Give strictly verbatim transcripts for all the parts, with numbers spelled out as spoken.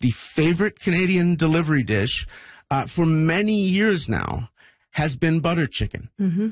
the favorite Canadian delivery dish uh, for many years now has been butter chicken. Mm-hmm.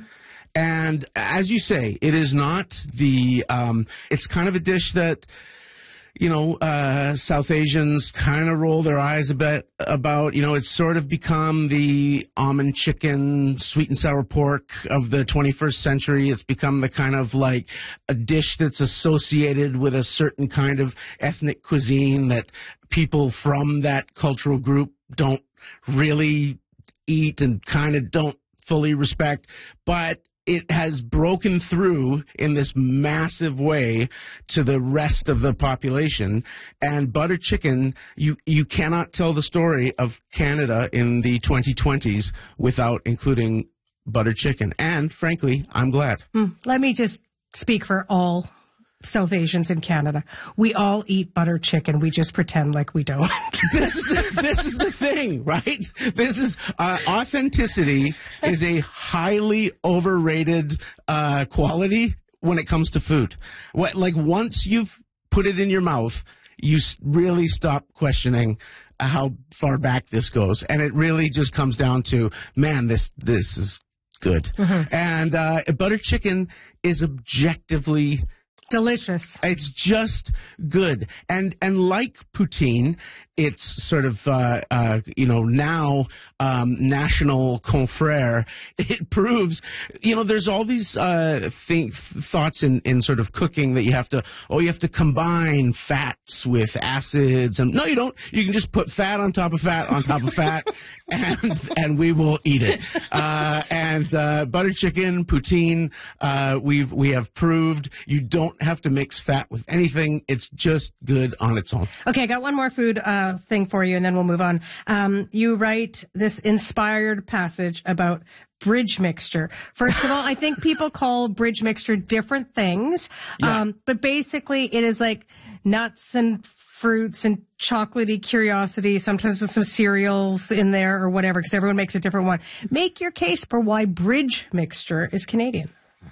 And as you say, it is not the, um, it's kind of a dish that, you know, uh, South Asians kind of roll their eyes a bit about. You know, it's sort of become the almond chicken, sweet and sour pork of the twenty-first century. It's become the kind of like a dish that's associated with a certain kind of ethnic cuisine that people from that cultural group don't really eat and kind of don't fully respect. But it has broken through in this massive way to the rest of the population. And butter chicken, you, you cannot tell the story of Canada in the twenty twenties without including butter chicken. And frankly, I'm glad. Mm, let me just speak for all South Asians in Canada. We all eat butter chicken. We just pretend like we don't. this, is the, this is the thing, right? This is uh, authenticity is a highly overrated uh, quality when it comes to food. What, like once you've put it in your mouth, you really stop questioning how far back this goes, and it really just comes down to, man, this this is good. Mm-hmm. And uh, butter chicken is objectively delicious. It's just good. And and like poutine, it's sort of, uh, uh, you know, now um, national confrère. It proves, you know, there's all these uh, think, thoughts in, in sort of cooking that you have to, oh, you have to combine fats with acids. And no, you don't. You can just put fat on top of fat on top of fat, and and we will eat it. Uh, and uh, butter chicken, poutine, uh, we've we have proved you don't have to mix fat with anything. It's just good on its own. Okay, I got one more food uh, thing for you, and then we'll move on. Um, you write this inspired passage about bridge mixture. First of all, I think people call bridge mixture different things, yeah. um, but basically it is like nuts and fruits and chocolatey curiosity, sometimes with some cereals in there or whatever, because everyone makes a different one. Make your case for why bridge mixture is Canadian.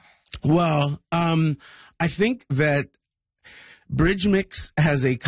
Well, um, I think that Bridge Mix has a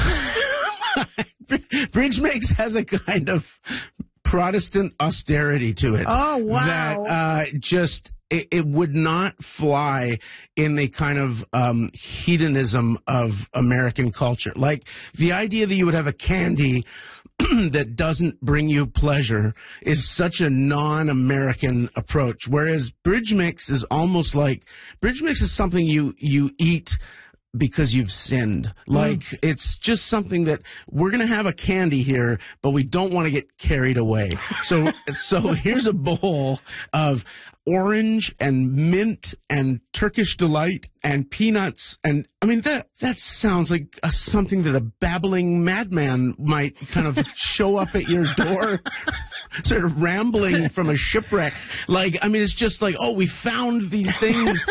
Bridge Mix has a kind of Protestant austerity to it. Oh, wow. That uh, just it, it would not fly in the kind of um, hedonism of American culture. Like the idea that you would have a candy that doesn't bring you pleasure is such a non-American approach. Whereas Bridge Mix is almost like, Bridge Mix is something you, you eat because you've sinned. Like, mm. it's just something that we're going to have a candy here, but we don't want to get carried away. So, so here's a bowl of orange and mint and Turkish delight and peanuts. And I mean, that, that sounds like a, something that a babbling madman might kind of show up at your door, sort of rambling from a shipwreck. Like, I mean, it's just like, oh, we found these things.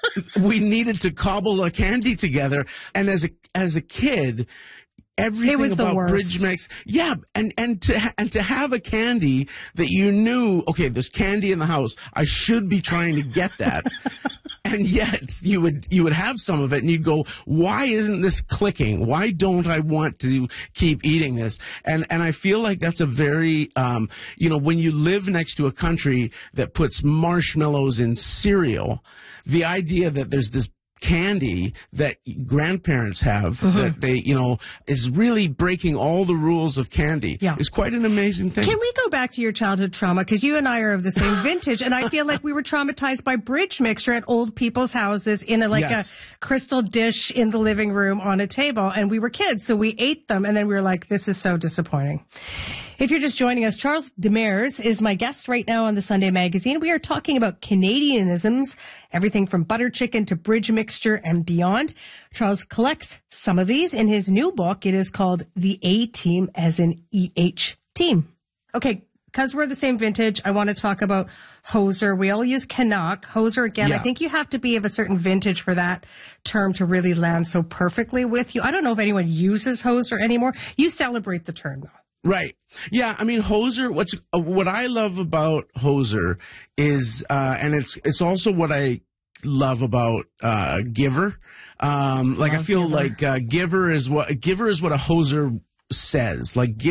We needed to cobble a candy together. And as a, as a kid, everything it was about the worst. Bridge Mix, yeah, and and to ha- and to have a candy that you knew, okay, there's candy in the house, I should be trying to get that, and yet you would you would have some of it, and you'd go, why isn't this clicking? Why don't I want to keep eating this? And and I feel like that's a very, um, you know, when you live next to a country that puts marshmallows in cereal, the idea that there's this candy that grandparents have mm-hmm. that they, you know, is really breaking all the rules of candy. Yeah. Is quite an amazing thing. Can we go back to your childhood trauma? Because you and I are of the same vintage, and I feel like we were traumatized by bridge mixture at old people's houses in a, like yes. a crystal dish in the living room on a table, and we were kids, so we ate them, and then we were like, this is so disappointing. If you're just joining us, Charles Demers is my guest right now on the Sunday Magazine. We are talking about Canadianisms, everything from butter chicken to bridge mixture and beyond. Charles collects some of these in his new book. It is called The A-Team, as in E H Team. Okay, because we're the same vintage, I want to talk about Hoser. We all use Canuck. Hoser, again, yeah. I think you have to be of a certain vintage for that term to really land so perfectly with you. I don't know if anyone uses Hoser anymore. You celebrate the term, though. Right. Yeah. I mean, Hoser, what's, uh, what I love about Hoser is, uh, and it's, it's also what I love about, uh, Giver. Um, like love I feel Giver. like, uh, Giver is what, Giver is what a Hoser says. Like,